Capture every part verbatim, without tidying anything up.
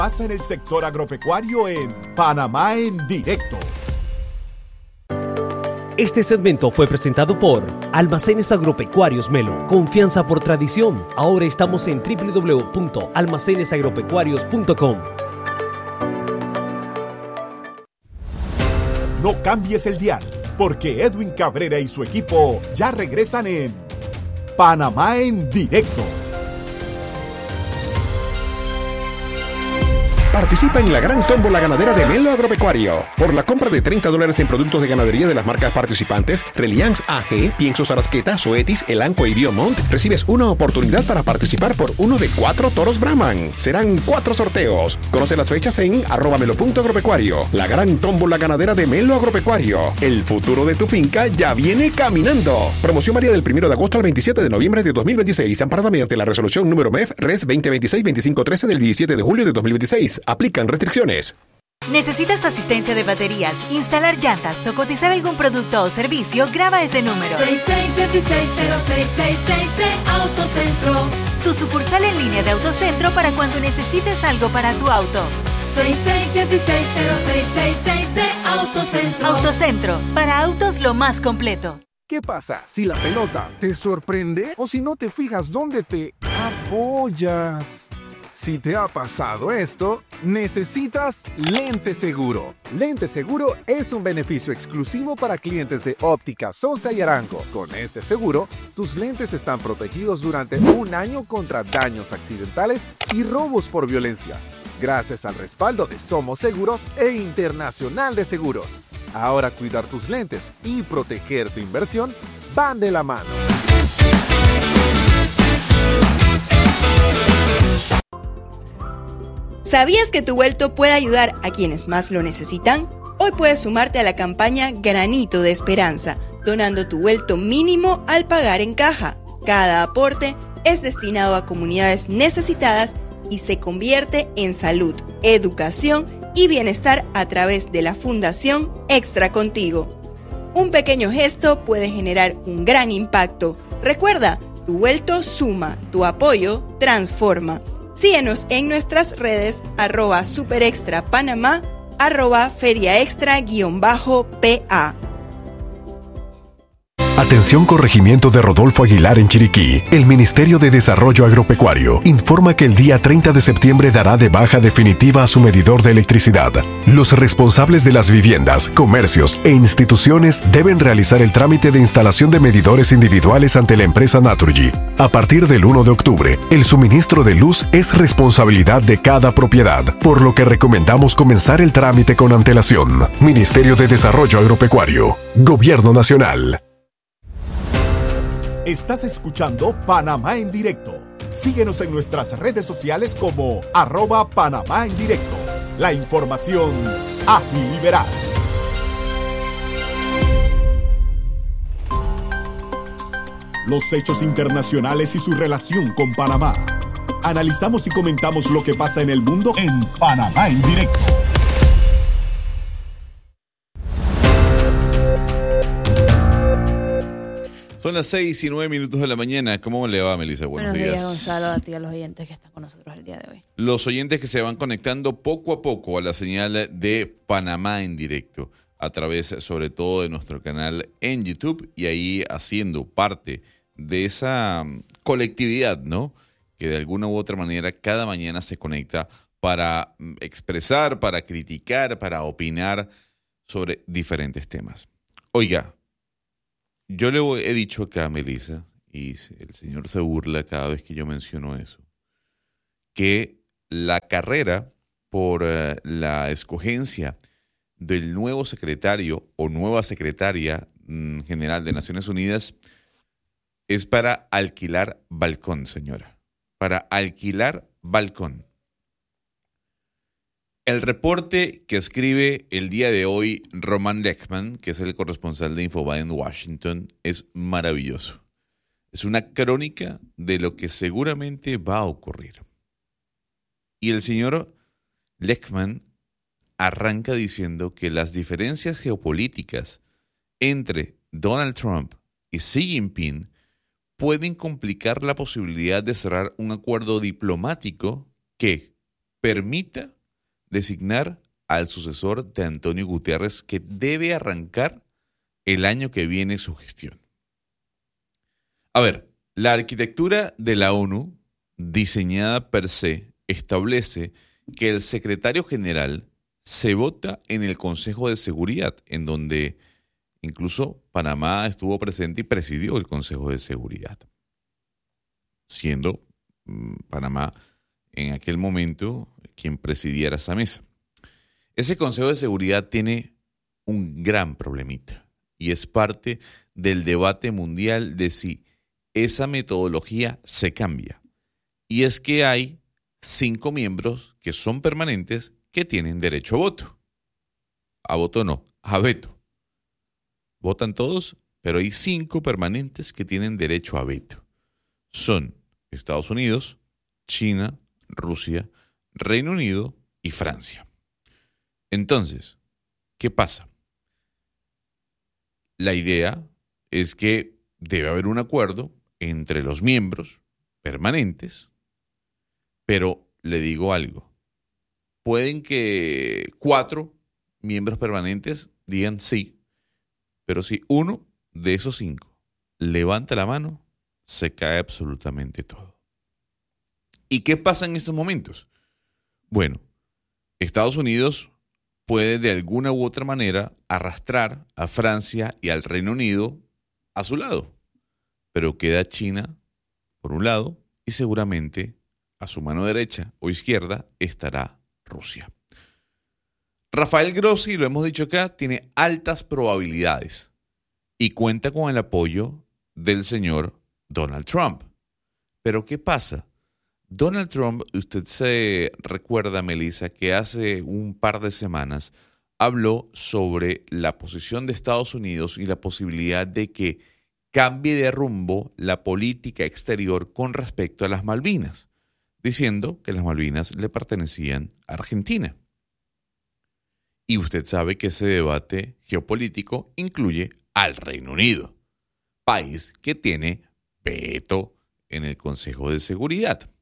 Pasa en el sector agropecuario en Panamá en Directo. Este segmento fue presentado por Almacenes Agropecuarios Melo. Confianza por tradición. Ahora estamos en doble u doble u doble u punto almacenes agropecuarios punto com. No cambies el dial, porque Edwin Cabrera y su equipo ya regresan en Panamá en Directo. Participa en la gran tómbola ganadera de Melo Agropecuario. Por la compra de treinta dólares en productos de ganadería de las marcas participantes, Reliance A G, Piensos Arasqueta, Zoetis, Elanco y Biomont, recibes una oportunidad para participar por uno de cuatro toros Brahman. Serán cuatro sorteos. Conoce las fechas en arroba melo punto agropecuario. La gran tómbola ganadera de Melo Agropecuario. El futuro de tu finca ya viene caminando. Promoción varía del primero de agosto al veintisiete de noviembre de dos mil veintiséis, amparada mediante la resolución número M E F Res veinte veintiséis veinticinco trece del diecisiete de julio de dos mil veintiséis. Aplican restricciones. ¿Necesitas asistencia de baterías, instalar llantas o cotizar algún producto o servicio? Graba ese número. seis seis uno seis cero seis seis seis de Autocentro. Tu sucursal en línea de Autocentro para cuando necesites algo para tu auto. seis seis uno seis cero seis seis seis de Autocentro. Autocentro, para autos lo más completo. ¿Qué pasa si la pelota te sorprende o si no te fijas dónde te apoyas? Si te ha pasado esto, necesitas Lente Seguro. Lente Seguro es un beneficio exclusivo para clientes de Óptica Sosa y Arango. Con este seguro, tus lentes están protegidos durante un año contra daños accidentales y robos por violencia, gracias al respaldo de Somos Seguros e Internacional de Seguros. Ahora cuidar tus lentes y proteger tu inversión van de la mano. ¿Sabías que tu vuelto puede ayudar a quienes más lo necesitan? Hoy puedes sumarte a la campaña Granito de Esperanza, donando tu vuelto mínimo al pagar en caja. Cada aporte es destinado a comunidades necesitadas y se convierte en salud, educación y bienestar a través de la Fundación Extra Contigo. Un pequeño gesto puede generar un gran impacto. Recuerda, tu vuelto suma, tu apoyo transforma. Síguenos en nuestras redes arroba superextrapanamá, arroba feriaextra-pa. Atención Corregimiento de Rodolfo Aguilar en Chiriquí. El Ministerio de Desarrollo Agropecuario informa que el día treinta de septiembre dará de baja definitiva a su medidor de electricidad. Los responsables de las viviendas, comercios e instituciones deben realizar el trámite de instalación de medidores individuales ante la empresa Naturgy. A partir del primero de octubre, el suministro de luz es responsabilidad de cada propiedad, por lo que recomendamos comenzar el trámite con antelación. Ministerio de Desarrollo Agropecuario. Gobierno Nacional. Estás escuchando Panamá en Directo. Síguenos en nuestras redes sociales como arroba Panamá en Directo. La información ágil y veraz. Los hechos internacionales y su relación con Panamá. Analizamos y comentamos lo que pasa en el mundo en Panamá en Directo. Son las seis y nueve minutos de la mañana. ¿Cómo le va, Melissa? Buenos, Buenos días, días, Gonzalo, a ti y a los oyentes que están con nosotros el día de hoy. Los oyentes que se van conectando poco a poco a la señal de Panamá en Directo, a través sobre todo de nuestro canal en YouTube, y ahí haciendo parte de esa colectividad, ¿no? Que de alguna u otra manera cada mañana se conecta para expresar, para criticar, para opinar sobre diferentes temas. Oiga, yo le he dicho acá a Melissa, y el señor se burla cada vez que yo menciono eso, que la carrera por uh, la escogencia del nuevo secretario o nueva secretaria mm, general de Naciones Unidas es para alquilar balcón, señora. Para alquilar balcón. El reporte que escribe el día de hoy Roman Lechman, que es el corresponsal de Infobae en Washington, es maravilloso. Es una crónica de lo que seguramente va a ocurrir. Y el señor Lechman arranca diciendo que las diferencias geopolíticas entre Donald Trump y Xi Jinping pueden complicar la posibilidad de cerrar un acuerdo diplomático que, permita designar al sucesor de Antonio Guterres, que debe arrancar el año que viene su gestión. A ver, la arquitectura de la ONU, diseñada per se, establece que el secretario general se vota en el Consejo de Seguridad, en donde incluso Panamá estuvo presente y presidió el Consejo de Seguridad, siendo mmm, Panamá en aquel momento quien presidiera esa mesa. Ese Consejo de Seguridad tiene un gran problemita y es parte del debate mundial de si esa metodología se cambia. Y es que hay cinco miembros que son permanentes que tienen derecho a voto. A voto no, a veto. Votan todos, pero hay cinco permanentes que tienen derecho a veto. Son Estados Unidos, China, Rusia, Reino Unido y Francia. Entonces, ¿qué pasa? La idea es que debe haber un acuerdo entre los miembros permanentes, pero le digo algo. Pueden que cuatro miembros permanentes digan sí, pero si uno de esos cinco levanta la mano, se cae absolutamente todo. ¿Y qué pasa en estos momentos? Bueno, Estados Unidos puede de alguna u otra manera arrastrar a Francia y al Reino Unido a su lado, pero queda China por un lado y seguramente a su mano derecha o izquierda estará Rusia. Rafael Grossi, lo hemos dicho acá, tiene altas probabilidades y cuenta con el apoyo del señor Donald Trump. Pero ¿qué pasa? Donald Trump, usted se recuerda, Melissa, que hace un par de semanas habló sobre la posición de Estados Unidos y la posibilidad de que cambie de rumbo la política exterior con respecto a las Malvinas, diciendo que las Malvinas le pertenecían a Argentina. Y usted sabe que ese debate geopolítico incluye al Reino Unido, país que tiene veto en el Consejo de Seguridad.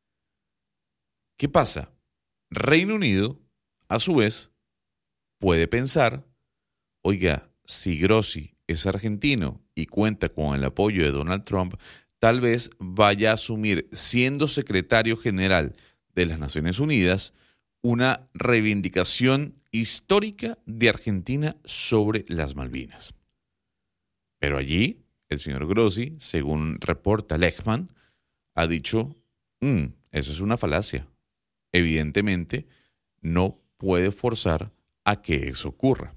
¿Qué pasa? Reino Unido, a su vez, puede pensar, oiga, si Grossi es argentino y cuenta con el apoyo de Donald Trump, tal vez vaya a asumir, siendo secretario general de las Naciones Unidas, una reivindicación histórica de Argentina sobre las Malvinas. Pero allí, el señor Grossi, según reporta Lechman, ha dicho, mmm, eso es una falacia. Evidentemente, no puede forzar a que eso ocurra.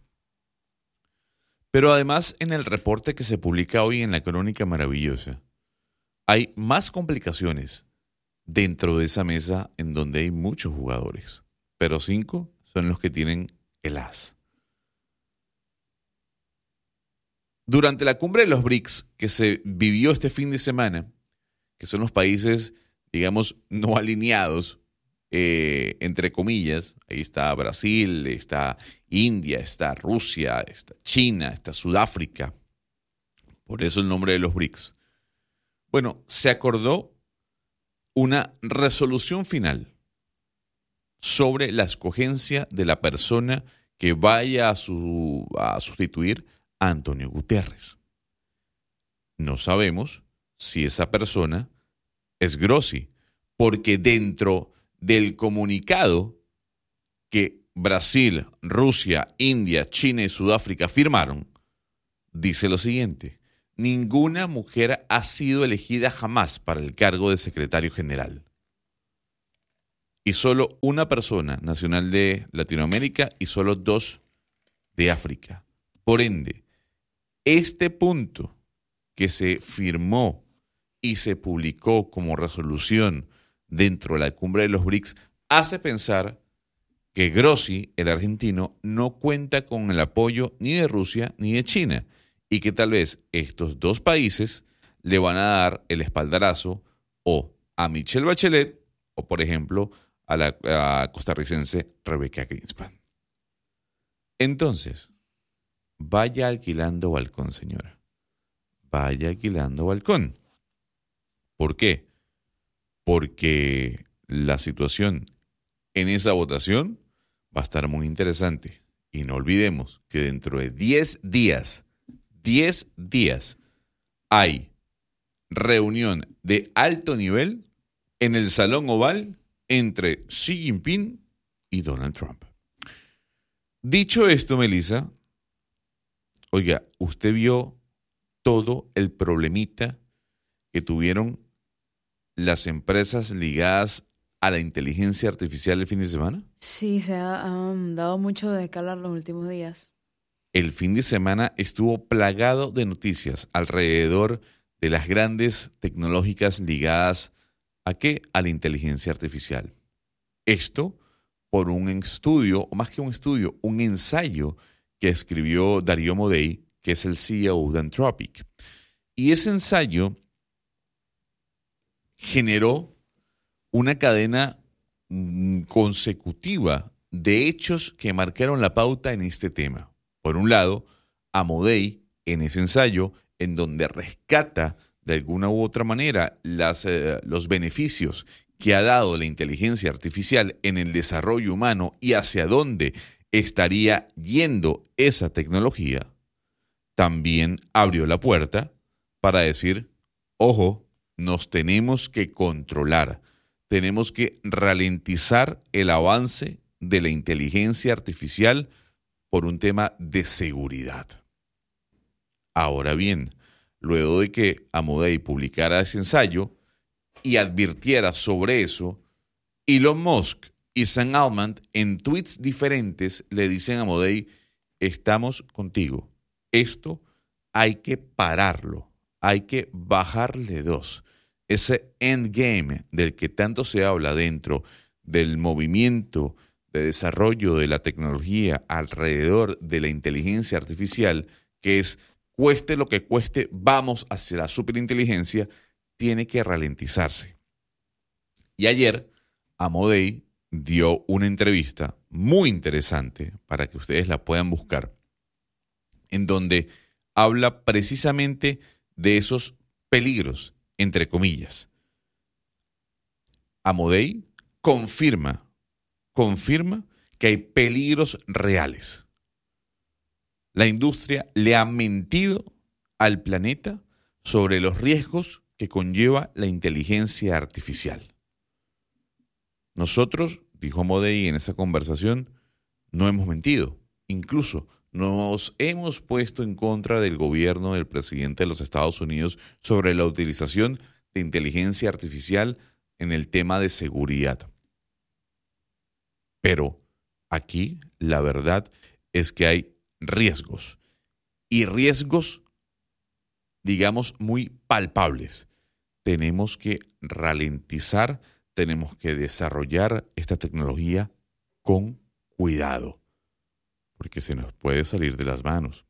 Pero además, en el reporte que se publica hoy en la Crónica Maravillosa, hay más complicaciones dentro de esa mesa en donde hay muchos jugadores, pero cinco son los que tienen el as. Durante la cumbre de los B R I C S que se vivió este fin de semana, que son los países, digamos, no alineados, Eh, entre comillas, ahí está Brasil, está India, está Rusia, está China, está Sudáfrica. Por eso el nombre de los B R I C S. Bueno, se acordó una resolución final sobre la escogencia de la persona que vaya a, su, a sustituir a Antonio Guterres. No sabemos si esa persona es Grossi, porque dentro del comunicado que Brasil, Rusia, India, China y Sudáfrica firmaron, dice lo siguiente: ninguna mujer ha sido elegida jamás para el cargo de secretario general. Y solo una persona nacional de Latinoamérica y solo dos de África. Por ende, este punto que se firmó y se publicó como resolución dentro de la cumbre de los B R I C S hace pensar que Grossi, el argentino, no cuenta con el apoyo ni de Rusia ni de China y que tal vez estos dos países le van a dar el espaldarazo o a Michelle Bachelet o, por ejemplo, a la a costarricense Rebeca Grynspan. Entonces, vaya alquilando balcón, señora. Vaya alquilando balcón. ¿Por qué? Porque la situación en esa votación va a estar muy interesante. Y no olvidemos que dentro de diez días, diez días, hay reunión de alto nivel en el Salón Oval entre Xi Jinping y Donald Trump. Dicho esto, Melissa, oiga, ¿usted vio todo el problemita que tuvieron las empresas ligadas a la inteligencia artificial el fin de semana? Sí, se ha um, dado mucho de qué hablar los últimos días. El fin de semana estuvo plagado de noticias alrededor de las grandes tecnológicas ligadas ¿a qué? A la inteligencia artificial. Esto por un estudio, o más que un estudio, un ensayo que escribió Darío Amodei, que es el C E O de Anthropic. Y ese ensayo generó una cadena mm, consecutiva de hechos que marcaron la pauta en este tema. Por un lado, Amodei, en ese ensayo, en donde rescata de alguna u otra manera las, eh, los beneficios que ha dado la inteligencia artificial en el desarrollo humano y hacia dónde estaría yendo esa tecnología, también abrió la puerta para decir, ojo, nos tenemos que controlar, tenemos que ralentizar el avance de la inteligencia artificial por un tema de seguridad. Ahora bien, luego de que Amodei publicara ese ensayo y advirtiera sobre eso, Elon Musk y Sam Altman en tweets diferentes le dicen a Amodei, estamos contigo, esto hay que pararlo, hay que bajarle dos. Ese endgame del que tanto se habla dentro del movimiento de desarrollo de la tecnología alrededor de la inteligencia artificial, que es cueste lo que cueste, vamos hacia la superinteligencia, tiene que ralentizarse. Y ayer, Amodei dio una entrevista muy interesante, para que ustedes la puedan buscar, en donde habla precisamente de esos peligros, entre comillas. Amodei confirma, confirma que hay peligros reales. La industria le ha mentido al planeta sobre los riesgos que conlleva la inteligencia artificial. Nosotros, dijo Amodei en esa conversación, no hemos mentido. Incluso nos hemos puesto en contra del gobierno del presidente de los Estados Unidos sobre la utilización de inteligencia artificial en el tema de seguridad. Pero aquí la verdad es que hay riesgos, y riesgos, digamos, muy palpables. Tenemos que ralentizar, tenemos que desarrollar esta tecnología con cuidado, porque se nos puede salir de las manos.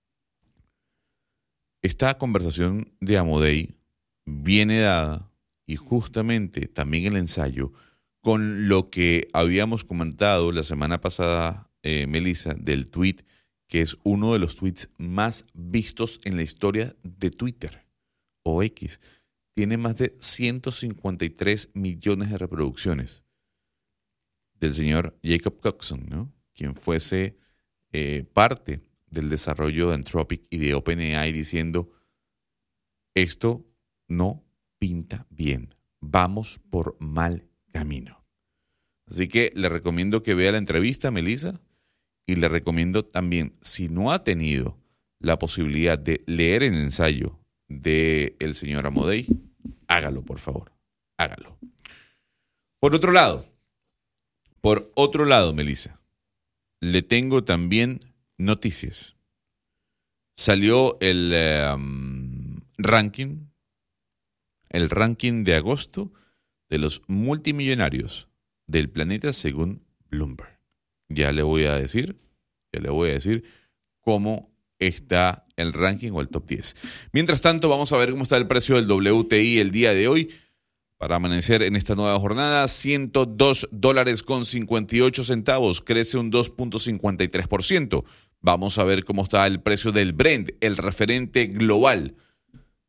Esta conversación de Amodei viene dada, y justamente también el ensayo, con lo que habíamos comentado la semana pasada, eh, Melissa, del tweet, que es uno de los tweets más vistos en la historia de Twitter o X. Tiene más de ciento cincuenta y tres millones de reproducciones, del señor Jacob Coxon, ¿no? Quien fuese eh, parte del desarrollo de Anthropic y de OpenAI, diciendo, esto no pinta bien, vamos por mal camino. Así que le recomiendo que vea la entrevista, Melissa, y le recomiendo también, si no ha tenido la posibilidad de leer el ensayo del señor Amodei, hágalo, por favor, hágalo. Por otro lado, por otro lado, Melissa, le tengo también noticias. Salió el um, ranking, el ranking de agosto de los multimillonarios del planeta según Bloomberg. Ya le voy a decir, ya le voy a decir cómo está el ranking o el top diez. Mientras tanto, vamos a ver cómo está el precio del W T I el día de hoy. Para amanecer en esta nueva jornada, ciento dos dólares con cincuenta y ocho centavos, crece un dos punto cincuenta y tres por ciento. Vamos a ver cómo está el precio del Brent, el referente global.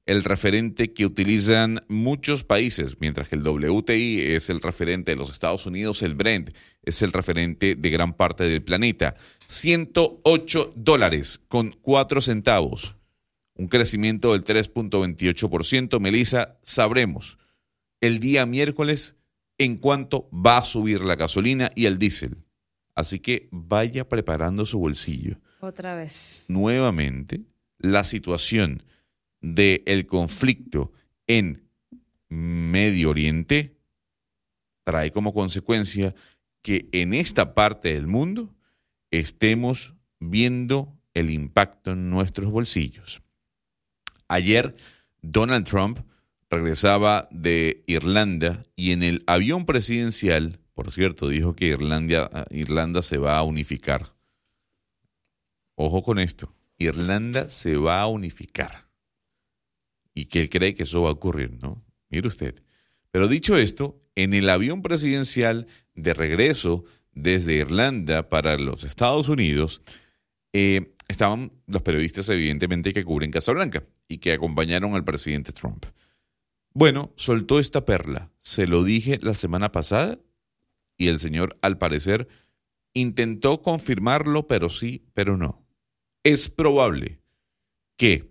el referente que utilizan muchos países, mientras que el W T I es el referente de los Estados Unidos, el Brent es el referente de gran parte del planeta. ciento ocho dólares con cuatro centavos, un crecimiento del tres punto veintiocho por ciento. Melissa, sabremos el día miércoles en cuánto va a subir la gasolina y el diésel. Así que vaya preparando su bolsillo. Otra vez. Nuevamente, la situación del conflicto en Medio Oriente trae como consecuencia que en esta parte del mundo estemos viendo el impacto en nuestros bolsillos. Ayer, Donald Trump regresaba de Irlanda y en el avión presidencial, por cierto, dijo que Irlanda, Irlanda se va a unificar. Ojo con esto, Irlanda se va a unificar. Y que él cree que eso va a ocurrir, ¿no? Mire usted. Pero dicho esto, en el avión presidencial de regreso desde Irlanda para los Estados Unidos, eh, estaban los periodistas evidentemente que cubren Casa Blanca y que acompañaron al presidente Trump. Bueno, soltó esta perla. Se lo dije la semana pasada y el señor, al parecer, intentó confirmarlo, pero sí, pero no. Es probable que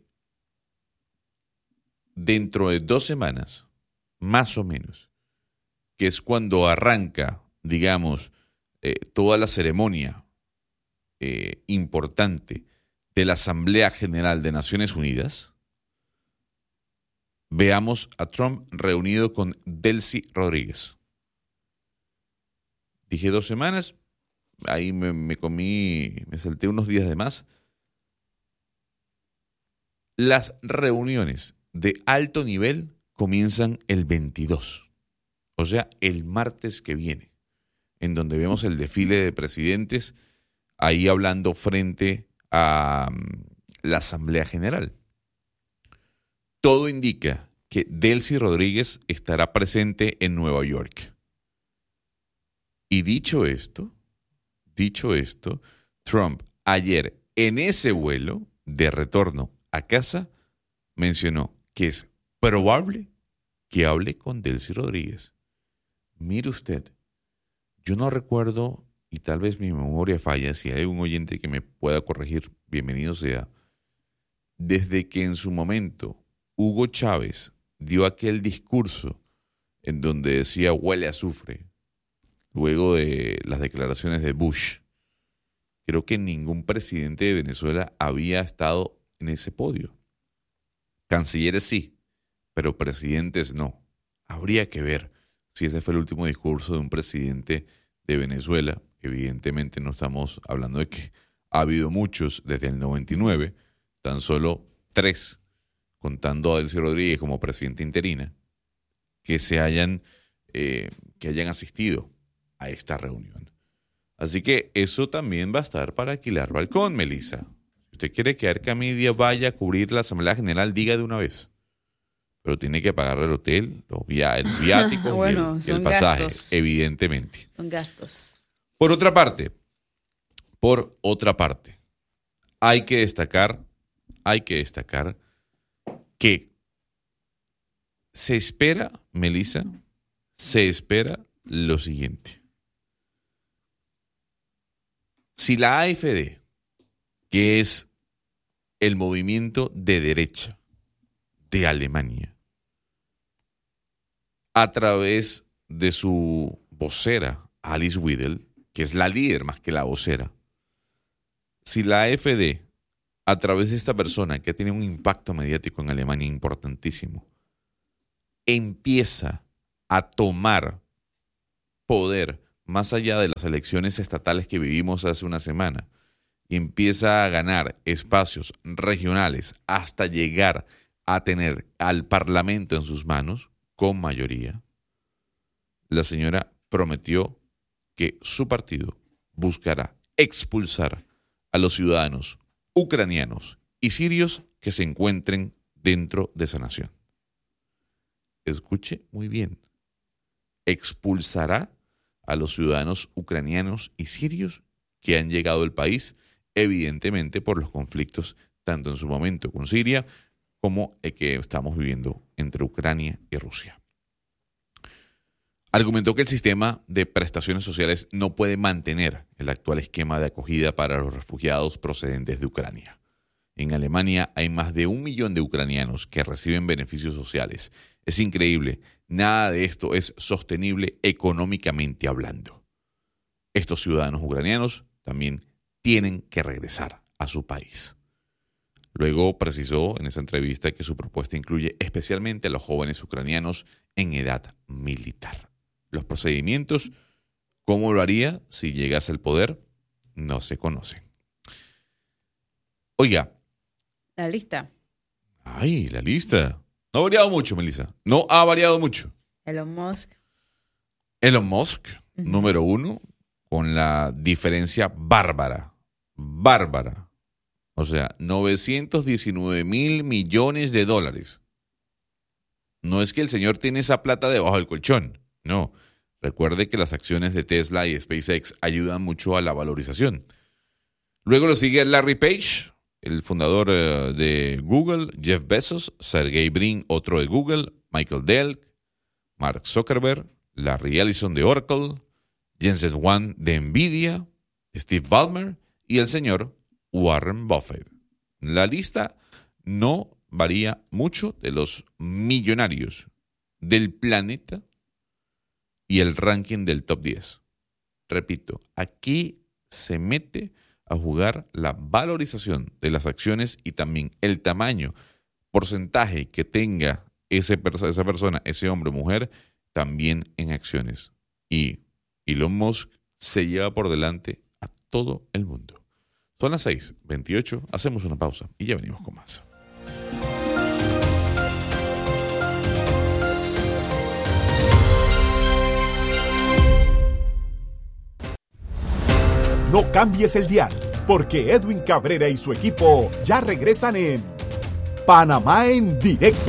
dentro de dos semanas, más o menos, que es cuando arranca, digamos, eh, toda la ceremonia eh, importante de la Asamblea General de Naciones Unidas, veamos a Trump reunido con Delcy Rodríguez. Dije dos semanas, ahí me, me comí, me salté unos días de más. Las reuniones de alto nivel comienzan el veintidós, o sea, el martes que viene, en donde vemos el desfile de presidentes ahí hablando frente a um, la Asamblea General. Todo indica que Delcy Rodríguez estará presente en Nueva York. Y dicho esto, dicho esto, Trump ayer en ese vuelo de retorno a casa mencionó que es probable que hable con Delcy Rodríguez. Mire usted, yo no recuerdo, y tal vez mi memoria falla, si hay un oyente que me pueda corregir, bienvenido sea, desde que en su momento Hugo Chávez dio aquel discurso en donde decía huele a azufre, luego de las declaraciones de Bush, creo que ningún presidente de Venezuela había estado en ese podio. Cancilleres sí, pero presidentes no. Habría que ver si ese fue el último discurso de un presidente de Venezuela. Evidentemente no estamos hablando de que ha habido muchos desde el noventa y nueve, tan solo tres, contando a Delcy Rodríguez como presidenta interina, que se hayan, eh, que hayan asistido a esta reunión. Así que eso también va a estar para alquilar balcón, Melissa. Si usted quiere que Arcamedia vaya a cubrir la Asamblea General, diga de una vez. Pero tiene que pagar el hotel, los via- el viático bueno, y el, el pasaje, gastos. Evidentemente. Son gastos. Por otra parte, por otra parte, hay que destacar, hay que destacar que se espera, Melissa, se espera lo siguiente. Si la A F D, que es el movimiento de derecha de Alemania, a través de su vocera, Alice Weidel, que es la líder más que la vocera, si la A F D, a través de esta persona que tiene un impacto mediático en Alemania importantísimo, empieza a tomar poder más allá de las elecciones estatales que vivimos hace una semana, y empieza a ganar espacios regionales hasta llegar a tener al Parlamento en sus manos con mayoría, la señora prometió que su partido buscará expulsar a los ciudadanos ucranianos y sirios que se encuentren dentro de esa nación. Escuche muy bien. Expulsará a los ciudadanos ucranianos y sirios que han llegado al país, evidentemente por los conflictos, tanto en su momento con Siria como el que estamos viviendo entre Ucrania y Rusia. Argumentó que el sistema de prestaciones sociales no puede mantener el actual esquema de acogida para los refugiados procedentes de Ucrania. En Alemania hay más de un millón de ucranianos que reciben beneficios sociales. Es increíble, nada de esto es sostenible económicamente hablando. Estos ciudadanos ucranianos también tienen que regresar a su país. Luego precisó en esa entrevista que su propuesta incluye especialmente a los jóvenes ucranianos en edad militar. Los procedimientos, cómo lo haría si llegase al poder, no se conocen. Oiga. La lista. Ay, la lista. No ha variado mucho, Melissa. No ha variado mucho. Elon Musk. Elon Musk, uh-huh. número uno, con la diferencia bárbara. Bárbara. O sea, novecientos diecinueve mil millones de dólares. No es que el señor tiene esa plata debajo del colchón. No. Recuerde que las acciones de Tesla y SpaceX ayudan mucho a la valorización. Luego lo sigue Larry Page, el fundador uh, de Google, Jeff Bezos, Sergey Brin, otro de Google, Michael Dell, Mark Zuckerberg, Larry Ellison de Oracle, Jensen Huang de Nvidia, Steve Ballmer y el señor Warren Buffett. La lista no varía mucho de los millonarios del planeta y el ranking del top diez. Repito, aquí se mete a jugar la valorización de las acciones y también el tamaño, porcentaje que tenga ese perso- esa persona, ese hombre o mujer, también en acciones. Y Elon Musk se lleva por delante a todo el mundo. Son las seis veintiocho, hacemos una pausa y ya venimos con más. No cambies el dial, porque Edwin Cabrera y su equipo ya regresan en Panamá en Directo.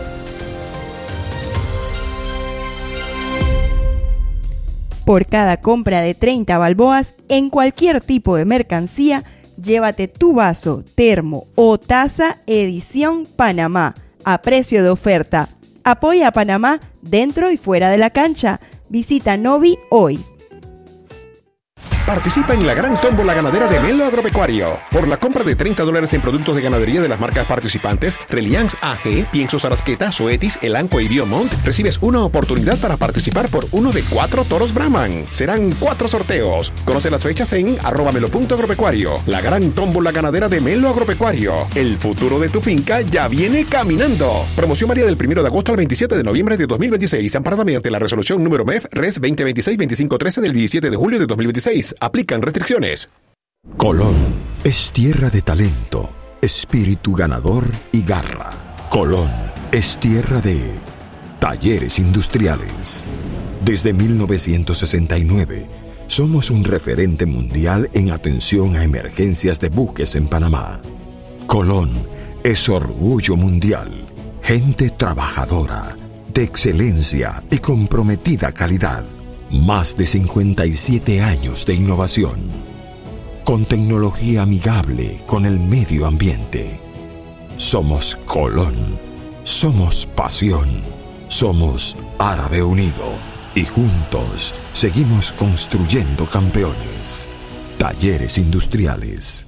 Por cada compra de treinta balboas en cualquier tipo de mercancía, llévate tu vaso, termo o taza edición Panamá a precio de oferta. Apoya a Panamá dentro y fuera de la cancha. Visita Novi hoy. Participa en la gran tómbola ganadera de Melo Agropecuario. Por la compra de treinta dólares en productos de ganadería de las marcas participantes, Reliance A G, Piensos Arasqueta, Zoetis, Elanco y Biomont, recibes una oportunidad para participar por uno de cuatro toros Brahman. Serán cuatro sorteos. Conoce las fechas en arroba melo punto agropecuario. La gran tómbola ganadera de Melo Agropecuario. El futuro de tu finca ya viene caminando. Promoción varía del primero de agosto al veintisiete de noviembre de dos mil veintiséis, amparada mediante la resolución número M E F Res veinte veintiséis veinticinco trece del diecisiete de julio de dos mil veintiséis. Aplican restricciones. Colón es tierra de talento, espíritu ganador y garra. Colón es tierra de talleres industriales. Desde mil novecientos sesenta y nueve, somos un referente mundial en atención a emergencias de buques en Panamá. Colón es orgullo mundial, gente trabajadora, de excelencia y comprometida calidad. Más de cincuenta y siete años de innovación, con tecnología amigable con el medio ambiente. Somos Colón, somos pasión, somos Árabe Unido y juntos seguimos construyendo campeones. Talleres Industriales.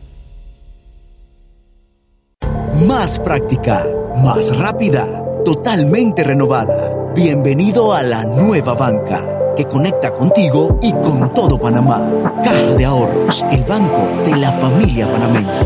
Más práctica, más rápida, totalmente renovada. Bienvenido a la nueva banca, que conecta contigo y con todo Panamá. Caja de Ahorros, el banco de la familia panameña.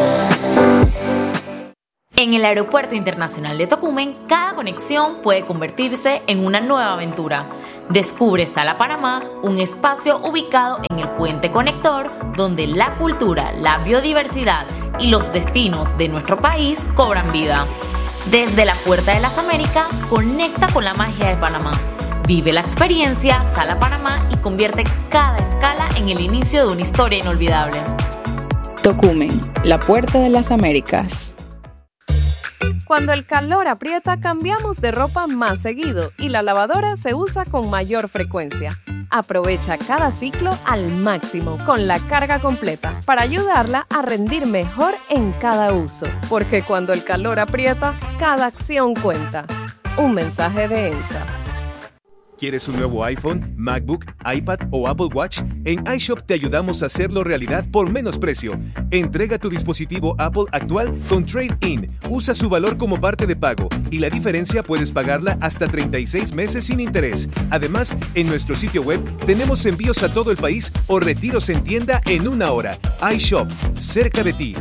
En el Aeropuerto Internacional de Tocumen, cada conexión puede convertirse en una nueva aventura. Descubre Sala Panamá, un espacio ubicado en el puente conector, donde la cultura, la biodiversidad y los destinos de nuestro país cobran vida. Desde la Puerta de las Américas, conecta con la magia de Panamá. Vive la experiencia Sala Panamá y convierte cada escala en el inicio de una historia inolvidable. Tocumen, la Puerta de las Américas. Cuando el calor aprieta, cambiamos de ropa más seguido y la lavadora se usa con mayor frecuencia. Aprovecha cada ciclo al máximo con la carga completa para ayudarla a rendir mejor en cada uso. Porque cuando el calor aprieta, cada acción cuenta. Un mensaje de ENSA. ¿Quieres un nuevo iPhone, MacBook, iPad o Apple Watch? En iShop te ayudamos a hacerlo realidad por menos precio. Entrega tu dispositivo Apple actual con Trade-in. Usa su valor como parte de pago y la diferencia puedes pagarla hasta treinta y seis meses sin interés. Además, en nuestro sitio web tenemos envíos a todo el país o retiros en tienda en una hora. iShop, cerca de ti.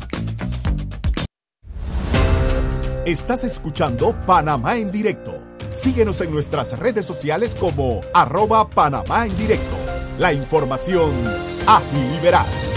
Estás escuchando Panamá en Directo. Síguenos en nuestras redes sociales como arroba Panamá en Directo. La información ágil y veraz.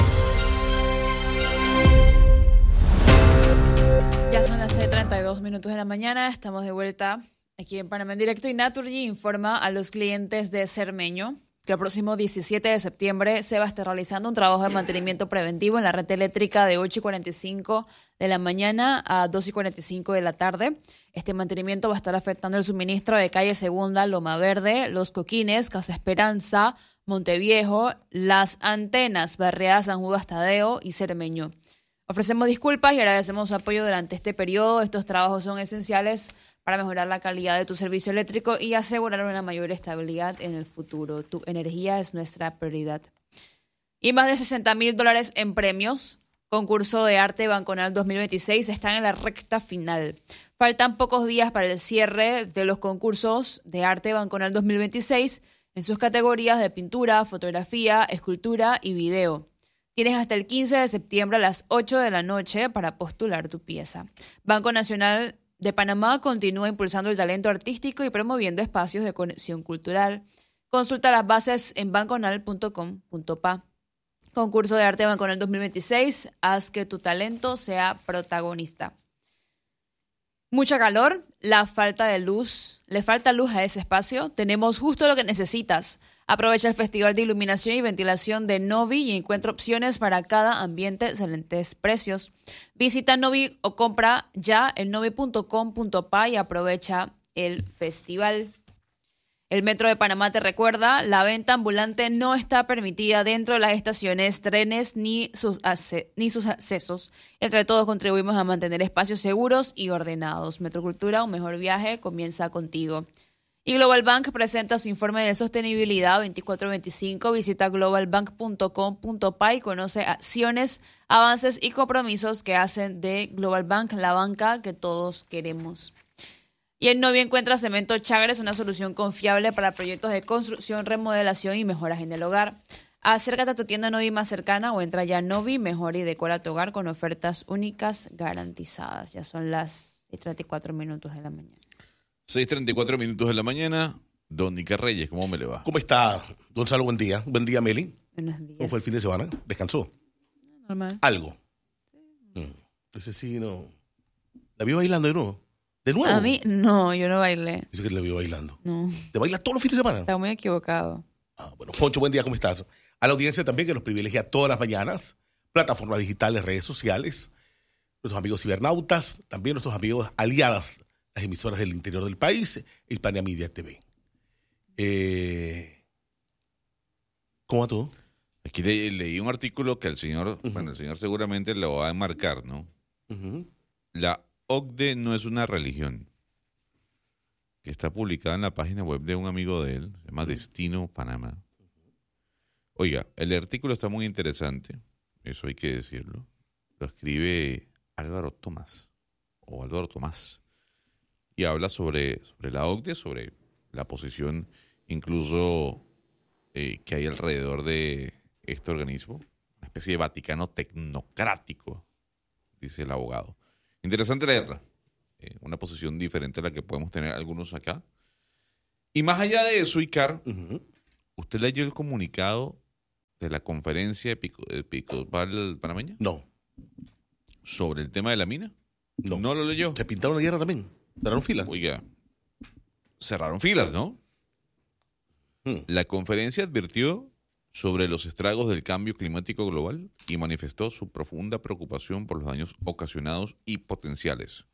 Ya son las seis y treinta y dos minutos de la mañana. Estamos de vuelta aquí en Panamá en Directo y Naturgy informa a los clientes de Cermeño que el próximo diecisiete de septiembre se va a estar realizando un trabajo de mantenimiento preventivo en la red eléctrica de ocho y cuarenta y cinco de la mañana a dos y cuarenta y cinco de la tarde. Este mantenimiento va a estar afectando el suministro de Calle Segunda, Loma Verde, Los Coquines, Casa Esperanza, Monteviejo, Las Antenas, Barriada San Judas Tadeo y Cermeño. Ofrecemos disculpas y agradecemos su apoyo durante este periodo. Estos trabajos son esenciales para mejorar la calidad de tu servicio eléctrico y asegurar una mayor estabilidad en el futuro. Tu energía es nuestra prioridad. Y más de sesenta mil dólares en premios. Concurso de arte Banconal dos mil veintiséis están en la recta final. Faltan pocos días para el cierre de los concursos de arte Banconal dos mil veintiséis en sus categorías de pintura, fotografía, escultura y video. Tienes hasta el quince de septiembre a las ocho de la noche para postular tu pieza. Banco Nacional de Panamá continúa impulsando el talento artístico y promoviendo espacios de conexión cultural. Consulta las bases en banconal punto com punto pa. Concurso de arte Banconal dos mil veintiséis. Haz que tu talento sea protagonista. Mucha calor, la falta de luz. ¿Le falta luz a ese espacio? Tenemos justo lo que necesitas. Aprovecha el Festival de Iluminación y Ventilación de Novi y encuentra opciones para cada ambiente, excelentes precios. Visita Novi o compra ya en novi punto com punto pa y aprovecha el festival. El Metro de Panamá te recuerda, la venta ambulante no está permitida dentro de las estaciones, trenes ni sus, ace- ni sus accesos. Entre todos contribuimos a mantener espacios seguros y ordenados. Metrocultura, un mejor viaje, comienza contigo. Y Global Bank presenta su informe de sostenibilidad veinticuatro veinticinco. Visita global bank punto com punto pa y conoce acciones, avances y compromisos que hacen de Global Bank la banca que todos queremos. Y en Novi encuentra Cemento Chagres, una solución confiable para proyectos de construcción, remodelación y mejoras en el hogar. Acércate a tu tienda Novi más cercana o entra ya a Novi, mejora y decora tu hogar con ofertas únicas garantizadas. Ya son las seis y treinta y cuatro minutos de la mañana. seis y treinta y cuatro minutos de la mañana. Don Nica Reyes, ¿cómo me le va? ¿Cómo está, Gonzalo? Buen día. Buen día, Meli. Buenos días. ¿Cómo fue el fin de semana? ¿Descansó? Normal. ¿Algo? Sí. Mm. Ese sí, no. ¿La vio bailando de nuevo? ¿De nuevo? A mí, no, yo no bailé. Dice que la vio bailando. No. ¿Te baila todos los fines de semana? Está muy equivocado. Ah, bueno, Poncho, buen día, ¿cómo estás? A la audiencia también que nos privilegia todas las mañanas. Plataformas digitales, redes sociales. Nuestros amigos cibernautas. También nuestros amigos aliadas, las emisoras del interior del país. Hispania Media T V. Eh, ¿Cómo va todo? Aquí le, leí un artículo que el señor, uh-huh. bueno, el señor seguramente lo va a enmarcar, ¿no? Uh-huh. La O C D E no es una religión, que está publicada en la página web de un amigo de él, se llama uh-huh. Destino Panamá. Oiga, el artículo está muy interesante, eso hay que decirlo. Lo escribe Álvaro Tomás, o Álvaro Tomás, y habla sobre, sobre la O C D E, sobre la posición incluso eh, que hay alrededor de este organismo, una especie de Vaticano tecnocrático, dice el abogado. Interesante leerla, eh, una posición diferente a la que podemos tener algunos acá. Y más allá de eso, Icar, uh-huh. ¿usted leyó el comunicado de la conferencia episcopal panameña? No. ¿Sobre el tema de la mina? No. ¿No lo leyó? ¿Se pintaron la guerra también? ¿Cerraron filas? Oiga, cerraron filas, ¿no? Hmm. La conferencia advirtió sobre los estragos del cambio climático global y manifestó su profunda preocupación por los daños ocasionados y potenciales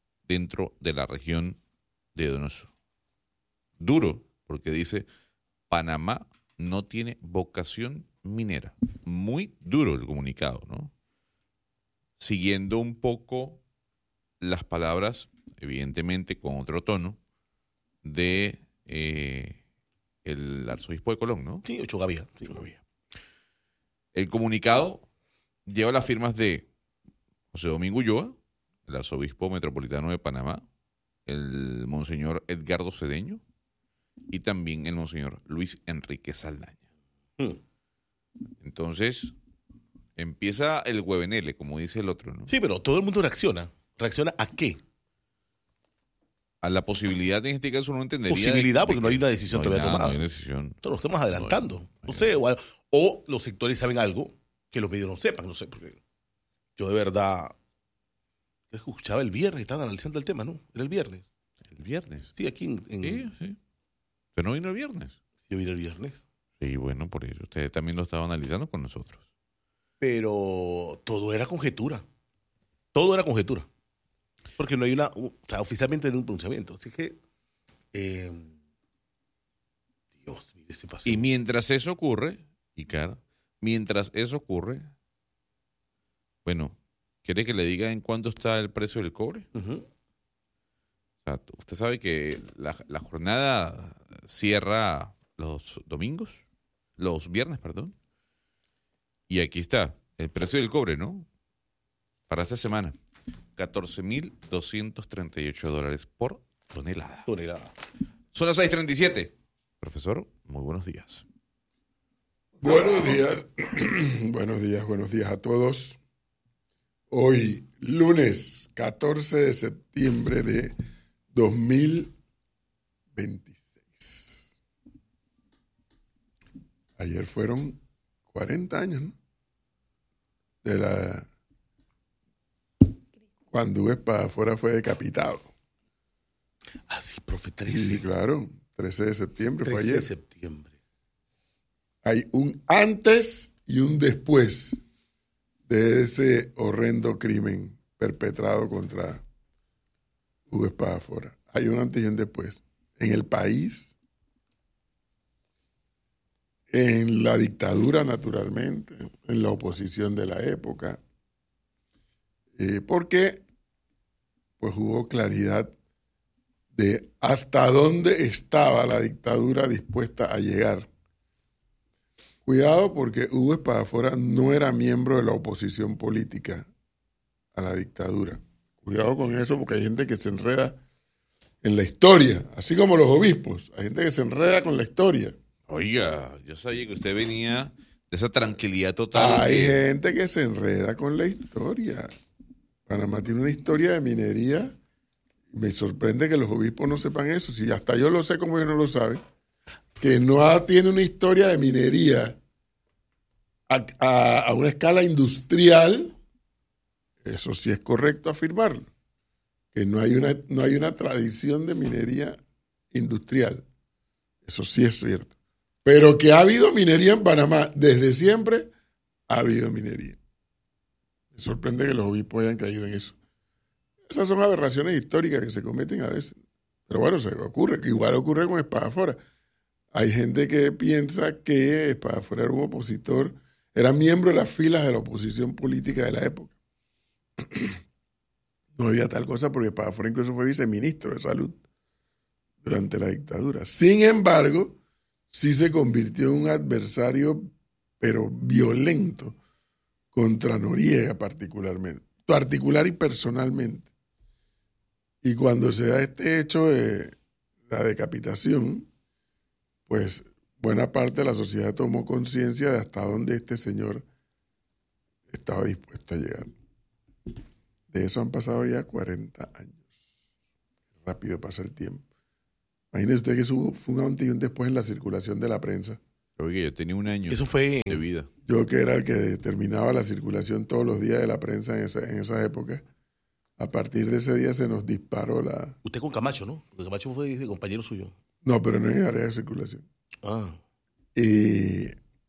dentro de la región de Donoso. Duro, porque dice, Panamá no tiene vocación minera. Muy duro el comunicado, ¿no? Siguiendo un poco las palabras, evidentemente con otro tono, de eh, el arzobispo de Colón, ¿no? Sí, Ocho Gavia. Sí. El comunicado lleva las firmas de José Domingo Ulloa, el arzobispo metropolitano de Panamá, el monseñor Edgardo Cedeño y también el monseñor Luis Enrique Saldaña. Hmm. Entonces, empieza el huevenele, como dice el otro, ¿no? Sí, pero todo el mundo reacciona. ¿Reacciona a qué? A la posibilidad, en este caso, no entendería... Posibilidad, de, porque de no hay una decisión no todavía nada, tomada. No hay decisión. Entonces nos estamos adelantando. No, hay, no sé, o, o los sectores saben algo que los medios no sepan, no sé, porque yo de verdad escuchaba el viernes, estaban analizando el tema, ¿no? Era el viernes. ¿El viernes? Sí, aquí en... en... Sí, sí. ¿Pero no vino el viernes? Yo vine el viernes. Sí, bueno, por eso. Ustedes también lo estaban analizando con nosotros. Pero todo era conjetura. Todo era conjetura. Porque no hay una... O sea, oficialmente no hay un pronunciamiento. Así que... Eh, Dios, mire ese paso. Y mientras eso ocurre, Icar, mientras eso ocurre, bueno, ¿quiere que le diga en cuánto está el precio del cobre? Uh-huh. O sea, usted sabe que la, la jornada cierra los domingos, los viernes, perdón. Y aquí está el precio del cobre, ¿no? Para esta semana, catorce mil doscientos treinta y ocho dólares por tonelada. Tonelada. Son las seis treinta y siete. Profesor, muy buenos días. Buenos días. Buenos días, buenos días a todos. Hoy, lunes catorce de septiembre de dos mil veintiséis. Ayer fueron cuarenta años, ¿no? De la... Cuando Hugo Espadafora fue decapitado. Ah, sí, profe, trece. Sí, claro, trece de septiembre fue ayer. trece de septiembre. Hay un antes y un después de ese horrendo crimen perpetrado contra Hugo Espadafora. Hay un antes y un después. En el país, en la dictadura, naturalmente, en la oposición de la época, eh, porque pues hubo claridad de hasta dónde estaba la dictadura dispuesta a llegar. Cuidado, porque Hugo Espadafora no era miembro de la oposición política a la dictadura. Cuidado con eso, porque hay gente que se enreda en la historia, así como los obispos. Hay gente que se enreda con la historia. Oiga, yo sabía que usted venía de esa tranquilidad total. Hay que... gente que se enreda con la historia. Panamá tiene una historia de minería. Me sorprende que los obispos no sepan eso. Si hasta yo lo sé, como ellos no lo saben. Que no tiene una historia de minería a, a, a una escala industrial. Eso sí es correcto afirmarlo. Que no hay una, no hay una tradición de minería industrial. Eso sí es cierto. Pero que ha habido minería en Panamá desde siempre, ha habido minería. Me sorprende que los obispos hayan caído en eso. Esas son aberraciones históricas que se cometen a veces. Pero bueno, se ocurre, que igual ocurre con Espadafora. Hay gente que piensa que Espadafora era un opositor, era miembro de las filas de la oposición política de la época. No había tal cosa porque Espadafora incluso fue viceministro de salud durante la dictadura. Sin embargo, sí se convirtió en un adversario, pero violento, contra Noriega particularmente, particular y personalmente. Y cuando se da este hecho de la decapitación, pues buena parte de la sociedad tomó conciencia de hasta dónde este señor estaba dispuesto a llegar. De eso han pasado ya cuarenta años. Rápido pasa el tiempo. Imagínese usted que eso fue un antes y un después en la circulación de la prensa. Oye, yo tenía un año eso fue de vida. Yo que era el que determinaba la circulación todos los días de la prensa en esa, en esa época. A partir de ese día se nos disparó la... Usted con Camacho, ¿no? Porque Camacho fue compañero suyo. No, pero no en el área de circulación. Ah. Y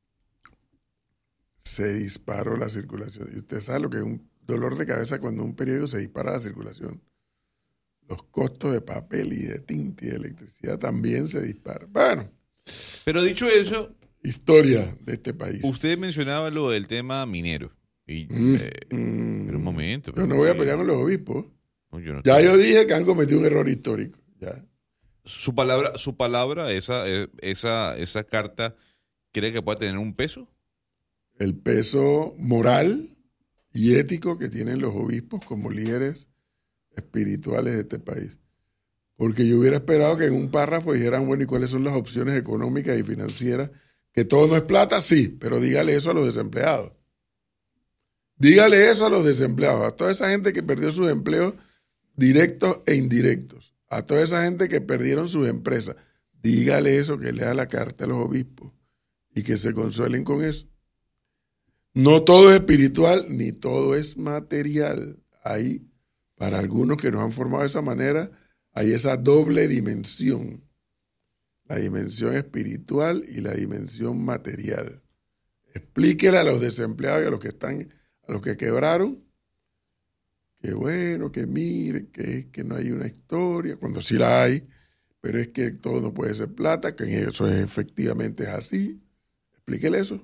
se disparó la circulación. Y usted sabe lo que es un dolor de cabeza cuando un periódico se dispara la circulación. Los costos de papel y de tinta y de electricidad también se disparan. Bueno, Pero dicho eso... Historia de este país. Usted mencionaba lo del tema minero. Y, Mm, eh, mm. pero un momento. Yo pero no voy a eh, pelear con los obispos. no, yo no Ya estoy- yo dije que han cometido un error histórico. Ya. Su palabra, su palabra esa, eh, esa, esa carta, ¿cree que puede tener un peso? El peso moral y ético que tienen los obispos como líderes espirituales de este país. Porque yo hubiera esperado que en un párrafo dijeran, bueno, ¿y cuáles son las opciones económicas y financieras? Que todo no es plata, sí, pero dígale eso a los desempleados. Dígale eso a los desempleados, a toda esa gente que perdió sus empleos directos e indirectos, a toda esa gente que perdieron sus empresas. Dígale eso, que lea la carta a los obispos y que se consuelen con eso. No todo es espiritual, ni todo es material. Hay, para algunos que nos han formado de esa manera, hay esa doble dimensión. La dimensión espiritual y la dimensión material. Explíquele a los desempleados y a los que están, a los que quebraron, que bueno, que miren, que es que no hay una historia, cuando sí la hay, pero es que todo no puede ser plata, que eso es, efectivamente es así. Explíquele eso.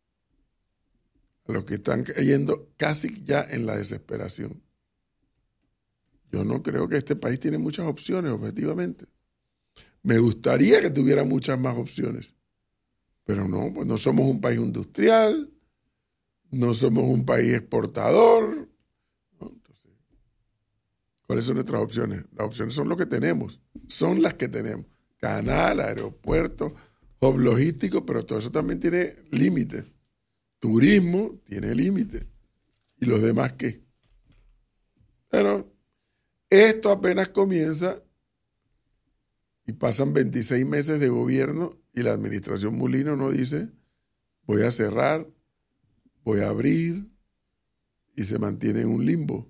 A los que están cayendo casi ya en la desesperación. Yo no creo que este país tiene muchas opciones, objetivamente. Me gustaría que tuviera muchas más opciones. Pero no, pues no somos un país industrial, no somos un país exportador. ¿No? Entonces, ¿cuáles son nuestras opciones? Las opciones son lo que tenemos, son las que tenemos. Canal, aeropuerto, hub logístico, pero todo eso también tiene límites. Turismo tiene límites. ¿Y los demás qué? Pero esto apenas comienza y pasan veintiséis meses de gobierno y la administración Mulino no dice voy a cerrar, voy a abrir y se mantiene en un limbo.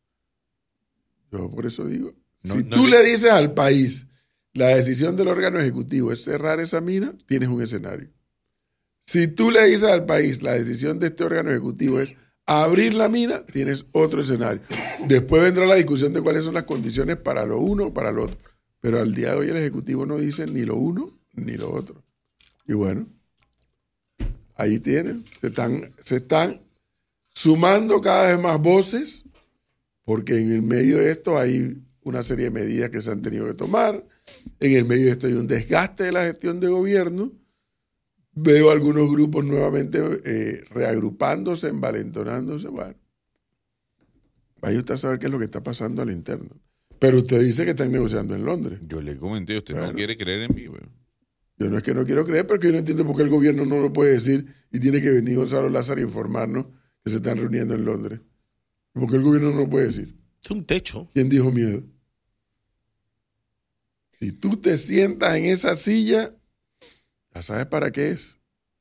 Yo por eso digo, No, si no tú le- le dices al país la decisión del órgano ejecutivo es cerrar esa mina, tienes un escenario. Si tú le dices al país la decisión de este órgano ejecutivo es abrir la mina, tienes otro escenario. Después vendrá la discusión de cuáles son las condiciones para lo uno o para lo otro. Pero al día de hoy el Ejecutivo no dice ni lo uno ni lo otro. Y bueno, ahí tienen, se están, se están sumando cada vez más voces, porque en el medio de esto hay una serie de medidas que se han tenido que tomar, en el medio de esto hay un desgaste de la gestión de gobierno. Veo algunos grupos nuevamente eh, reagrupándose, envalentonándose. Bueno, vaya usted a saber qué es lo que está pasando al interno. Pero usted dice que están negociando en Londres. Yo le comenté, usted Bueno. no quiere creer en mí, güey. Yo no es que no quiero creer, pero que yo no entiendo por qué el gobierno no lo puede decir y tiene que venir Gonzalo Lázaro a informarnos que se están reuniendo en Londres. ¿Por qué el gobierno no lo puede decir? Es un techo. ¿Quién dijo miedo? Si tú te sientas en esa silla, ya sabes para qué es.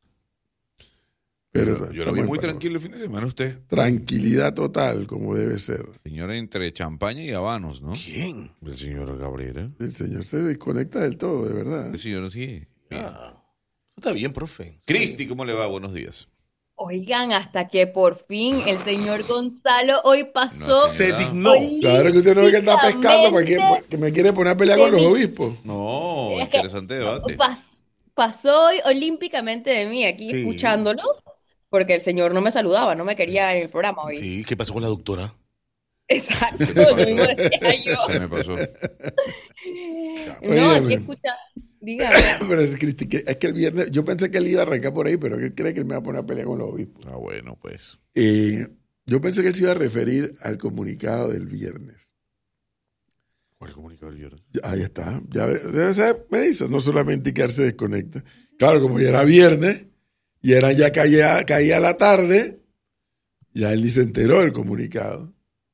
Pero Yo lo estamos vi en muy Panamá. tranquilo el fin de semana usted. Tranquilidad total, como debe ser. Señor, entre champaña y habanos, ¿no? ¿Quién? El señor Cabrera. El señor se desconecta del todo, de verdad. El señor sí. Ah, está bien, profe. Cristi, ¿cómo le va? Buenos días. Oigan, hasta que por fin el señor Gonzalo hoy pasó. No, señora. Se dignó. Claro que usted no ve que está pescando, porque, olímpicamente que me quiere poner a pelear con los obispos. No, Es que- interesante debate. pas- pasó hoy olímpicamente de mí aquí Sí. escuchándolos, porque el señor no me saludaba, no me quería en el programa hoy. Sí, ¿qué pasó con la doctora? Exacto, lo mismo decía yo. Se me pasó. No, aquí Óyeme. escucha, dígame. Pero es, Cristi, que, es que el viernes, yo pensé que él iba a arrancar por ahí, pero él cree que él me va a poner a pelear con los obispos. Ah, bueno, pues. Eh, yo pensé que él se iba a referir al comunicado del viernes. ¿Cuál comunicado el viernes? Ya- Ahí está. Ya ve- debe ser, me dice, no solamente que él se desconecta. Claro, como ya era viernes y era ya caía, caía la tarde, ya él ni se enteró del comunicado.